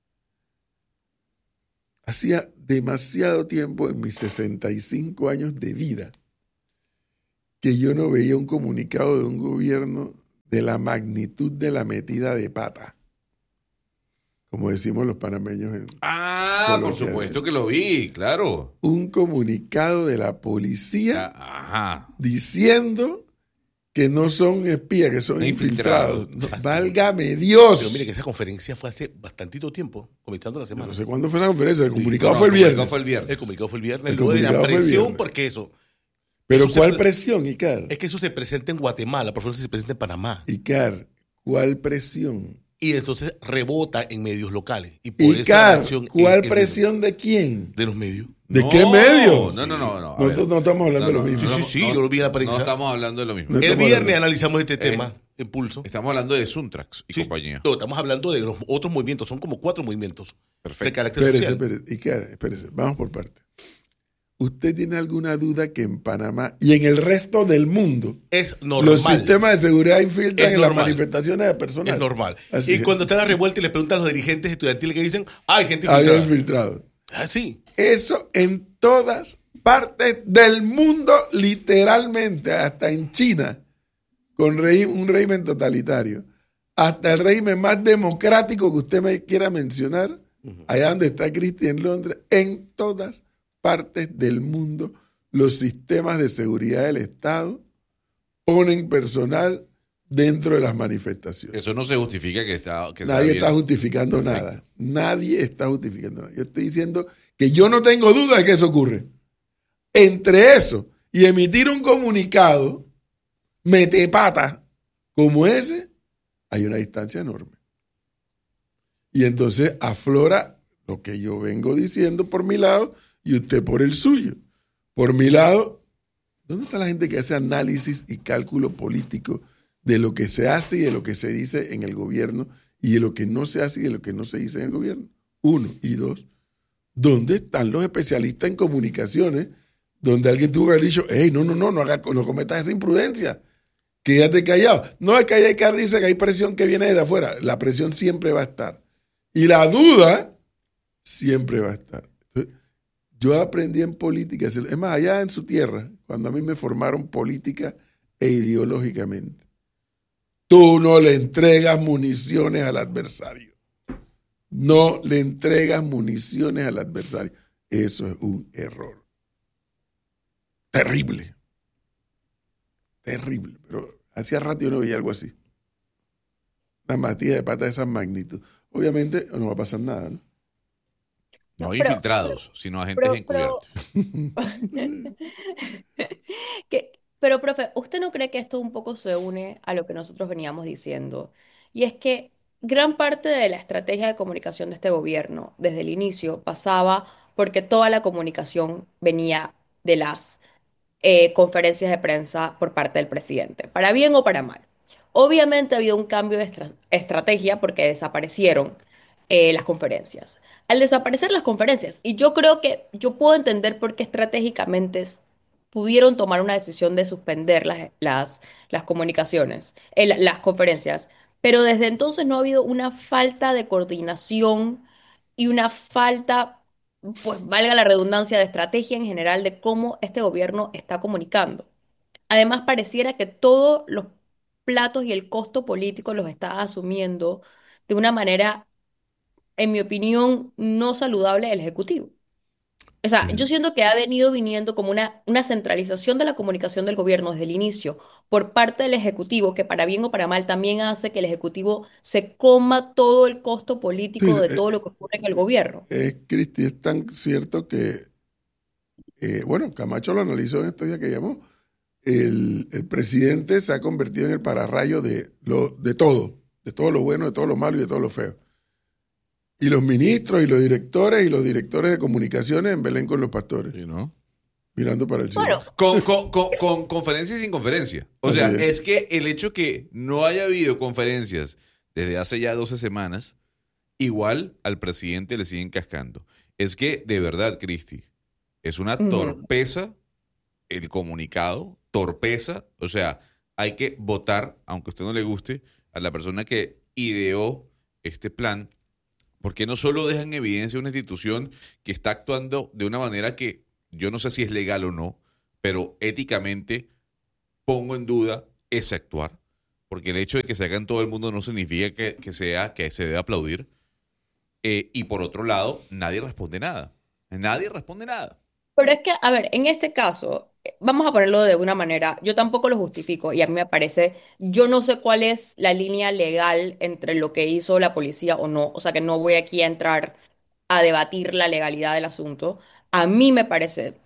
Hacía demasiado tiempo en mis sesenta y cinco años de vida que yo no veía un comunicado de un gobierno de la magnitud de la metida de pata, como decimos los panameños en Ah, por coloquial. supuesto que lo vi, claro. Un comunicado de la policía Ajá. diciendo que no son espías, que son Infiltrados. infiltrados. No, válgame Dios. Pero mire que esa conferencia fue hace bastantito tiempo, comenzando la semana. No sé cuándo fue esa conferencia, el comunicado No, fue el el viernes. comunicado fue el viernes. El comunicado fue el viernes, El luego de la comunicado fue el presión, viernes. porque eso. Pero Eso se ¿cuál pre- presión, Icar? Es que eso se presenta en Guatemala, por favor, se presenta en Panamá. Icar, ¿cuál presión? Y entonces rebota en medios locales. Y por eso la Icar, reacción ¿cuál es- es- presión de quién? de los medios. ¿De No, qué medio? No, no, no. no. A Nosotros ver. no estamos hablando de lo No, no, mismo. Sí, sí, sí, yo lo vi en la prensa. No estamos hablando de lo mismo. No El estamos viernes hablando. analizamos este Eh, tema en Pulso. Estamos hablando de Suntrax y Sí, compañía. no, estamos hablando de los otros movimientos. Son como cuatro movimientos Perfecto. de carácter Espérese, social. espérese. Icar, espérese. Vamos por partes. ¿Usted tiene alguna duda que en Panamá y en el resto del mundo Es normal. los sistemas de seguridad infiltran Es en las normal. manifestaciones de personas? Es normal. Así y es. cuando está la revuelta y le preguntan a los dirigentes estudiantiles que dicen, hay gente Había infiltrada. infiltrado. Ah, sí. Eso en todas partes del mundo, literalmente, hasta en China, con rei- un régimen totalitario, hasta el régimen más democrático que usted me quiera mencionar, allá donde está Cristi en Londres, en todas partes del mundo, los sistemas de seguridad del Estado ponen personal dentro de las manifestaciones. Eso no se justifica que está. Que sea Nadie bien. está justificando Perfecto. nada. Nadie está justificando nada. Yo estoy diciendo que yo no tengo duda de que eso ocurre. Entre eso y emitir un comunicado metepata como ese, hay una distancia enorme. Y entonces aflora lo que yo vengo diciendo por mi lado y usted por el suyo. Por mi lado, ¿dónde está la gente que hace análisis y cálculo político de lo que se hace y de lo que se dice en el gobierno y de lo que no se hace y de lo que no se dice en el gobierno? Uno. Y dos, ¿dónde están los especialistas en comunicaciones donde alguien tuvo que haber dicho, hey, no, no, no, no, haga, no cometas esa imprudencia, quédate callado? No, es que ahí Icar dice que hay presión que viene desde afuera. La presión siempre va a estar. Y la duda siempre va a estar. Entonces, yo aprendí en política, es más, allá en su tierra, cuando a mí me formaron política e ideológicamente, tú no le entregas municiones al adversario. No le entregas municiones al adversario. Eso es un error. Terrible. Terrible. Pero hacía rato yo no veía algo así. Una matilla de pata de esa magnitud. Obviamente no va a pasar nada, ¿no? No Pero- infiltrados, sino agentes pero- encubiertos. Que- pero, profe, ¿usted no cree que esto un poco se une a lo que nosotros veníamos diciendo? Y es que gran parte de la estrategia de comunicación de este gobierno, desde el inicio, pasaba porque toda la comunicación venía de las eh, conferencias de prensa por parte del presidente, para bien o para mal. Obviamente ha habido un cambio de estra- estrategia porque desaparecieron eh, las conferencias. Al desaparecer las conferencias, y yo creo que yo puedo entender por qué estratégicamente s- pudieron tomar una decisión de suspender las, las, las comunicaciones, eh, la- las conferencias, pero desde entonces no ha habido una falta de coordinación y una falta, pues valga la redundancia, de estrategia en general de cómo este gobierno está comunicando. Además, pareciera que todos los platos y el costo político los está asumiendo de una manera, en mi opinión, no saludable el Ejecutivo. O sea, yo siento que ha venido viniendo como una, una centralización de la comunicación del gobierno desde el inicio por parte del Ejecutivo, que para bien o para mal también hace que el Ejecutivo se coma todo el costo político Sí, de eh, todo lo que ocurre en el gobierno. Es, Cristi, es tan cierto que, eh, bueno, Camacho lo analizó en este día que llamó. El, el presidente se ha convertido en el pararrayo de, lo, de todo, de todo lo bueno, de todo lo malo y de todo lo feo. Y los ministros y los directores y los directores de comunicaciones en Belén con los pastores. Sí, ¿no? Mirando para el cielo. Bueno, Con, con, con, con conferencia y sin conferencia. O Así sea, es. es que el hecho que no haya habido conferencias desde hace ya doce semanas, igual al presidente le siguen cascando. Es que, de verdad, Cristi, es una Ujú. torpeza el comunicado, torpeza. O sea, hay que votar, aunque a usted no le guste, a la persona que ideó este plan, porque no solo deja en evidencia una institución que está actuando de una manera que yo no sé si es legal o no, pero éticamente pongo en duda ese actuar, porque el hecho de que se haga en todo el mundo no significa que, que sea que se debe aplaudir. Eh, y por otro lado, nadie responde nada. Nadie responde nada. pero es que, a ver, en este caso, eh, vamos a ponerlo de una manera, yo tampoco lo justifico y a mí me parece, yo no sé cuál es la línea legal entre lo que hizo la policía o no, o sea que no voy aquí a entrar a debatir la legalidad del asunto. A mí me parece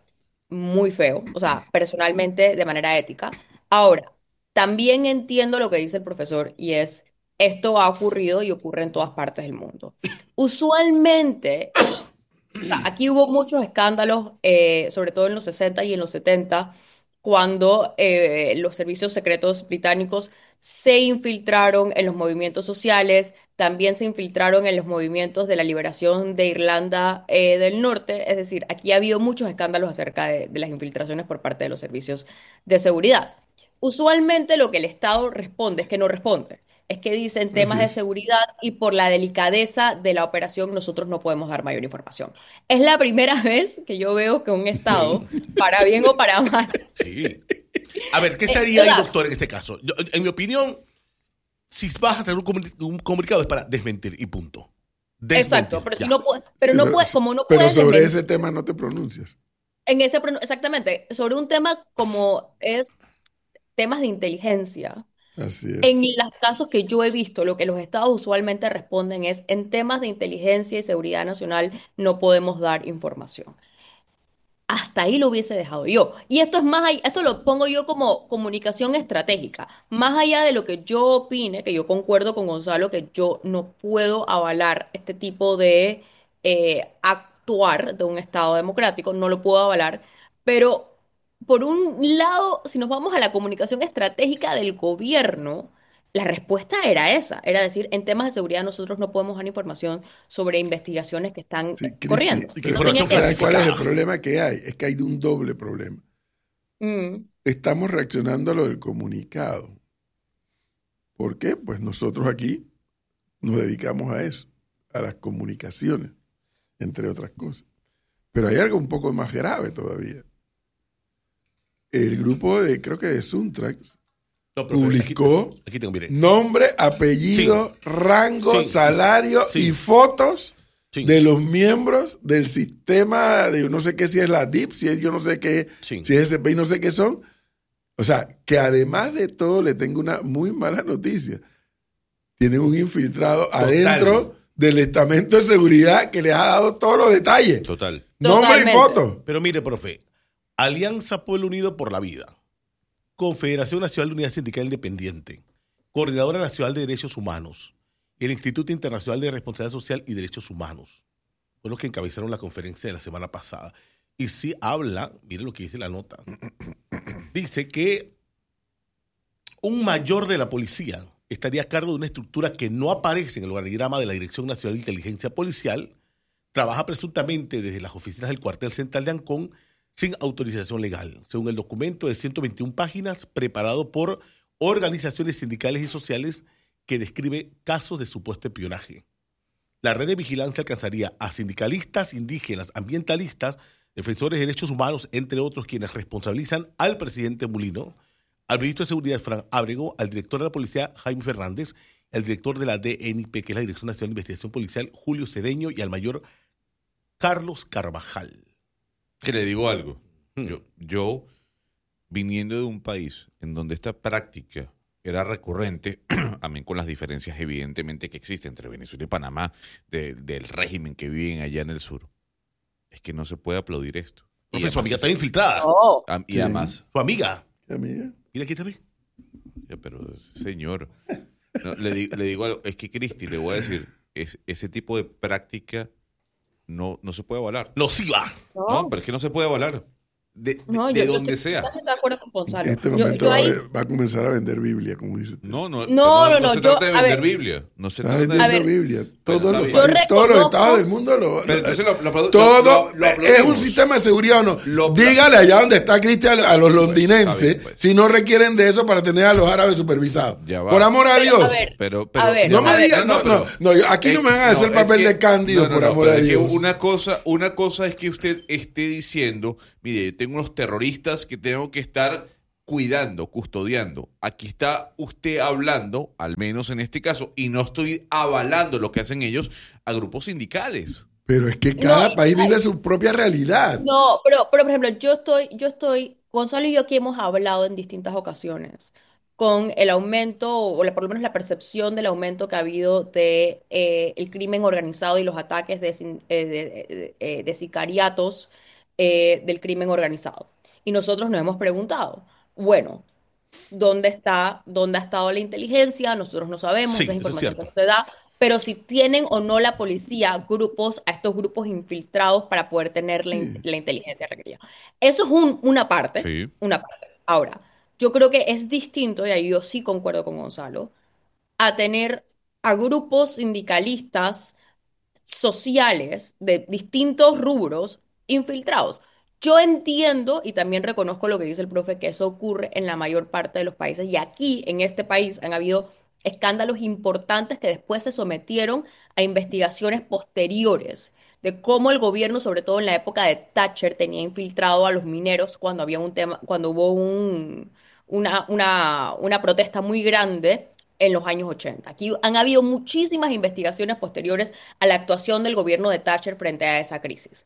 muy feo, o sea, personalmente, de manera ética. Ahora, también entiendo lo que dice el profesor y es, esto ha ocurrido y ocurre en todas partes del mundo. Usualmente, o sea, aquí hubo muchos escándalos, eh, sobre todo en los sesenta y en los setenta, cuando eh, los servicios secretos británicos se infiltraron en los movimientos sociales, también se infiltraron en los movimientos de la liberación de Irlanda eh, del Norte. Es decir, aquí ha habido muchos escándalos acerca de, de las infiltraciones por parte de los servicios de seguridad. Usualmente lo que el Estado responde es que no responde. Es que dicen temas Así de es. seguridad y por la delicadeza de la operación nosotros no podemos dar mayor información. Es la primera vez que yo veo que un Estado, para bien o para mal. Sí. A ver, ¿qué Eh, se haría ahí, ¿verdad? doctor, en este caso? Yo, en mi opinión, si vas a hacer un, comuni- un comunicado es para desmentir y punto. Desmentir, Exacto, pero, ya. no puede- pero no Pero- puede, como no Pero puedes sobre desmentir ese tema no te pronuncias. en ese pronu- exactamente, sobre un tema como es temas de inteligencia. Así En es. los casos que yo he visto, lo que los estados usualmente responden es, en temas de inteligencia y seguridad nacional no podemos dar información. Hasta ahí lo hubiese dejado yo. Y esto es más allá, esto lo pongo yo como comunicación estratégica. Más allá de lo que yo opine, que yo concuerdo con Gonzalo, que yo no puedo avalar este tipo de eh, actuar de un Estado democrático, no lo puedo avalar, pero por un lado, si nos vamos a la comunicación estratégica del gobierno, la respuesta era esa, era decir, en temas de seguridad nosotros no podemos dar información sobre investigaciones que están corriendo. Cristi, No tenía que- ¿sabes cuál es el problema que hay? Es que hay un doble problema. Mm. Estamos reaccionando a lo del comunicado. ¿Por qué? Pues nosotros aquí nos dedicamos a eso, a las comunicaciones, entre otras cosas. Pero hay algo un poco más grave todavía. El grupo de, creo que de Suntrax, No, profe, publicó aquí, aquí tengo, mire. nombre, apellido, Sí. rango, Sí. salario Sí. y fotos Sí. de los miembros del sistema de yo no sé qué, si es la D I P, si es yo no sé qué, Sí. si es S P I, no sé qué son. O sea, que además de todo le tengo una muy mala noticia. Tienen un infiltrado Total. adentro del estamento de seguridad que les ha dado todos los detalles. Total. Nombre Totalmente. y foto. Pero mire, profe, Alianza Pueblo Unido por la Vida, Confederación Nacional de Unidad Sindical Independiente, Coordinadora Nacional de Derechos Humanos y el Instituto Internacional de Responsabilidad Social y Derechos Humanos fueron los que encabezaron la conferencia de la semana pasada. Y sí habla, mire lo que dice la nota, dice que un mayor de la policía estaría a cargo de una estructura que no aparece en el organigrama de la Dirección Nacional de Inteligencia Policial, trabaja presuntamente desde las oficinas del cuartel central de Ancón sin autorización legal, según el documento de ciento veintiuna páginas preparado por organizaciones sindicales y sociales que describe casos de supuesto espionaje. La red de vigilancia alcanzaría a sindicalistas, indígenas, ambientalistas, defensores de derechos humanos, entre otros, quienes responsabilizan al presidente Mulino, al ministro de Seguridad, Fran Ábrego, al director de la policía, Jaime Fernández, al director de la D N I P, que es la Dirección Nacional de Investigación Policial, Julio Cedeño, y al mayor Carlos Carvajal. Que le digo algo. Yo, yo, viniendo de un país en donde esta práctica era recurrente, amén con las diferencias evidentemente que existen entre Venezuela y Panamá, de- del régimen que viven allá en el sur, es que no se puede aplaudir esto. Y Profe, su además- amiga está infiltrada. No. Am- y Sí. además, Su amiga. ¿Qué amiga? Mira, aquí también. ya, pero señor, no, le, di- le digo algo, es que Cristi, le voy a decir, es, ese tipo de práctica no, no se puede avalar. Nociva. No. No, pero es que no se puede avalar. De, de- No, de yo- yo donde estoy sea. totalmente de acuerdo con Gonzalo. En este Yo- momento yo va, a ahí- ver- va a comenzar a vender Biblia, como dice usted. No, no, No, pero no, no no, se yo- trata de a vender ver. Biblia. No se Está trata de... vendiendo A ver. Biblia. Todos está los, bien. países- Yo todos los reconozco- estados del mundo lo, Pero entonces lo- lo aplaudo- todo lo- lo es aplaudimos. un sistema de seguridad o no. Lo- Dígale allá donde está Cristian a los londinenses está bien, pues. si no requieren de eso para tener a los árabes supervisados. Ya va. Por amor a Pero, Dios. a ver, Pero, pero, A ver, no ya me va. digan, no, no, no, yo- aquí no me van a hacer el es papel que- de Cándido, no, no, por no, amor pero a es que Dios. una cosa, una cosa es que usted esté diciendo, mire, tengo unos terroristas que tengo que estar cuidando, custodiando. Aquí está usted hablando, al menos en este caso, y no estoy avalando lo que hacen ellos a grupos sindicales. Pero es que cada No, país ay. vive su propia realidad. No, pero, pero por ejemplo, yo estoy, yo estoy, Gonzalo y yo aquí hemos hablado en distintas ocasiones con el aumento, o la- por lo menos la percepción del aumento que ha habido de eh, el crimen organizado y los ataques de, sin- eh, de, de- eh, de sicariatos eh, del crimen organizado. Y nosotros nos hemos preguntado, bueno, ¿dónde está, dónde ha estado la inteligencia? Nosotros no sabemos, Sí, esa es eso es información que cierto. usted da, pero si tienen o no la policía grupos, a estos grupos infiltrados para poder tener la, in- la inteligencia requerida. Eso es un- una parte, Sí. una parte. Ahora, yo creo que es distinto, y ahí yo sí concuerdo con Gonzalo, a tener a grupos sindicalistas sociales de distintos rubros infiltrados. Yo entiendo y también reconozco lo que dice el profe, que eso ocurre en la mayor parte de los países y aquí en este país han habido escándalos importantes que después se sometieron a investigaciones posteriores de cómo el gobierno, sobre todo en la época de Thatcher, tenía infiltrado a los mineros cuando había un tema, cuando hubo un, una, una, una protesta muy grande en los años ochenta. Aquí han habido muchísimas investigaciones posteriores a la actuación del gobierno de Thatcher frente a esa crisis.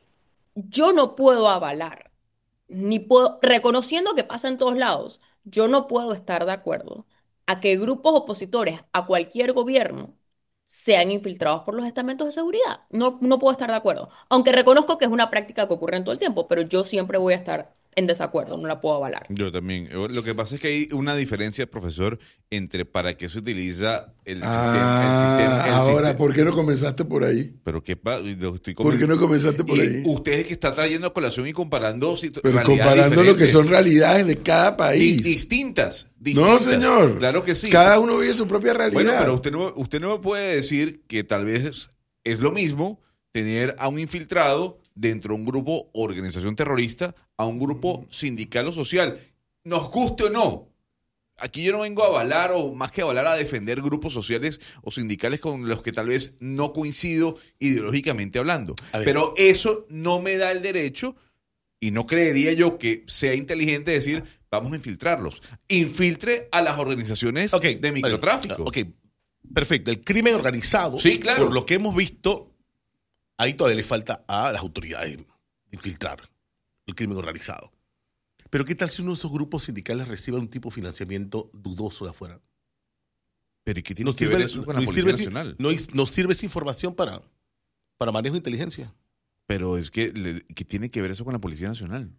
Yo no puedo avalar, ni puedo, reconociendo que pasa en todos lados, yo no puedo estar de acuerdo a que grupos opositores a cualquier gobierno sean infiltrados por los estamentos de seguridad. No, no puedo estar de acuerdo. Aunque reconozco que es una práctica que ocurre en todo el tiempo, pero yo siempre voy a estar en desacuerdo, no la puedo avalar. Yo también. Eh, Lo que pasa es que hay una diferencia, profesor, entre para qué se utiliza el Ah, sistema. El sistema el ahora, sistema- ¿por qué no comenzaste por ahí? Pero qué pa- lo estoy ¿Por qué no comenzaste por Y ahí? usted es el que está trayendo a colación y comparando situ- Pero realidades comparando lo que diferentes. son realidades de cada país. Di- distintas, No, distintas. señor. Claro que sí. Cada uno vive su propia realidad. Bueno, pero usted no, usted no me puede decir que tal vez es lo mismo tener a un infiltrado dentro de un grupo o organización terrorista a un grupo sindical o social. Nos guste o no. Aquí yo no vengo a avalar o más que avalar a defender grupos sociales o sindicales con los que tal vez no coincido ideológicamente hablando. Pero eso no me da el derecho y no creería yo que sea inteligente decir vamos a infiltrarlos. Infiltre a las organizaciones de microtráfico. Ok, perfecto. El crimen organizado, Sí, claro. por lo que hemos visto, ahí todavía le falta a las autoridades infiltrar el crimen organizado. Pero ¿qué tal si uno de esos grupos sindicales recibe un tipo de financiamiento dudoso de afuera? Pero ¿y qué tiene Nos que sirve- ver eso con la nos Policía sirve- Nacional? no- Nos sirve esa información para, para manejo de inteligencia. Pero es que, le- ¿qué tiene que ver eso con la Policía Nacional?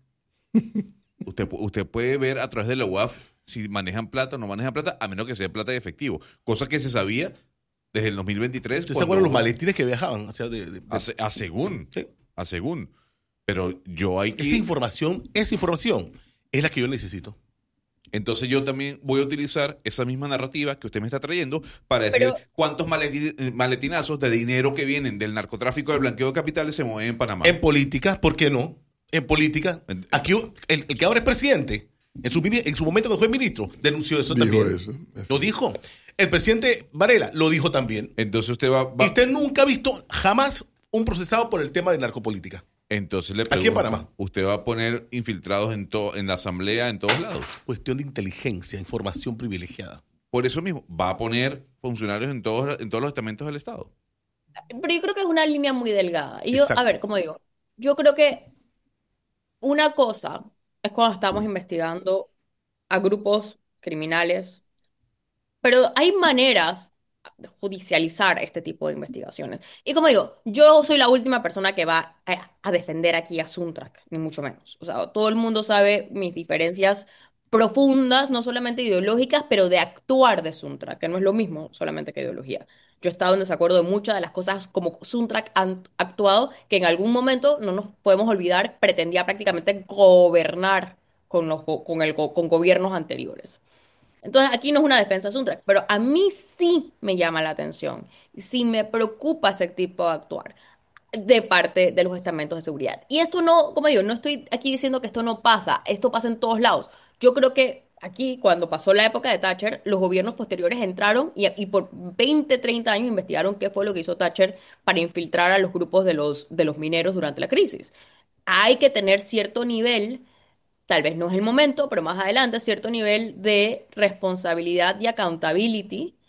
usted, pu- usted puede ver a través de la U A F si manejan plata o no manejan plata, a menos que sea plata de efectivo. Cosa que se sabía desde el dos mil veintitrés. ¿Usted se acuerda de los maletines que viajaban? O sea, de- de- de- A, se- a según. A según. Pero yo hay que... Esa información, esa información es la que yo necesito. Entonces yo también voy a utilizar esa misma narrativa que usted me está trayendo para decir Pero- cuántos maleti- eh, maletinazos de dinero que vienen del narcotráfico, del blanqueo de capitales se mueven en Panamá. En política, ¿por qué no? En política. Aquí el, el que ahora es presidente, en su, mini- en su momento que fue ministro, denunció eso Dijo también. eso. Lo dijo. El presidente Varela lo dijo también. Entonces usted va... va- Y usted nunca ha visto jamás un procesado por el tema de narcopolítica. Entonces le Aquí en pregunto, Panamá. ¿usted va a poner infiltrados en, to- en la asamblea en todos lados? Cuestión de inteligencia, información privilegiada. Por eso mismo, va a poner funcionarios en todos, en todos los estamentos del Estado. Pero yo creo que es una línea muy delgada. Y yo, Exacto. a ver, como digo, yo creo que una cosa es cuando estamos investigando a grupos criminales, pero hay maneras de judicializar este tipo de investigaciones. Y como digo, yo soy la última persona que va a, a defender aquí a Suntrack, ni mucho menos. O sea, todo el mundo sabe mis diferencias profundas, no solamente ideológicas, pero de actuar de Suntrack, que no es lo mismo solamente que ideología. Yo he estado en desacuerdo de muchas de las cosas como Suntrack han actuado, que en algún momento, no nos podemos olvidar, pretendía prácticamente gobernar con, los, go- con, el, go- con gobiernos anteriores. Entonces, aquí no es una defensa de Suntrack, pero a mí sí me llama la atención, sí me preocupa ese tipo de actuar de parte de los estamentos de seguridad. Y esto no, como digo, no estoy aquí diciendo que esto no pasa, esto pasa en todos lados. Yo creo que aquí, cuando pasó la época de Thatcher, los gobiernos posteriores entraron y, y por veinte, treinta años investigaron qué fue lo que hizo Thatcher para infiltrar a los grupos de los, de los mineros durante la crisis. Hay que tener cierto nivel, tal vez no es el momento, pero más adelante, cierto nivel de responsabilidad y accountability